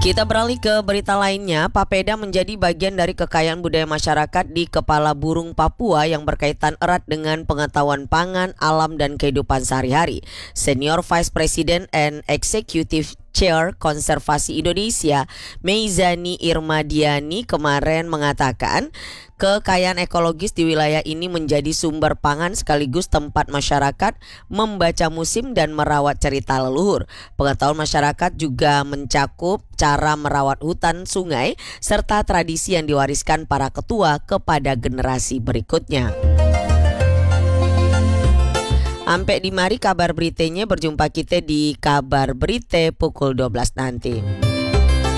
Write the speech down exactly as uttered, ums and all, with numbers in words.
Kita beralih ke berita lainnya. Papeda menjadi bagian dari kekayaan budaya masyarakat di Kepala Burung Papua yang berkaitan erat dengan pengetahuan pangan, alam, dan kehidupan sehari-hari. Senior Vice President and Executive Chair Konservasi Indonesia, Meizani Irmadiani, kemarin mengatakan kekayaan ekologis di wilayah ini menjadi sumber pangan sekaligus tempat masyarakat membaca musim dan merawat cerita leluhur. Pengetahuan masyarakat juga mencakup cara merawat hutan, sungai, serta tradisi yang diwariskan para ketua kepada generasi berikutnya. Sampai di mari kabar beritanya, berjumpa kita di kabar berita pukul dua belas nanti.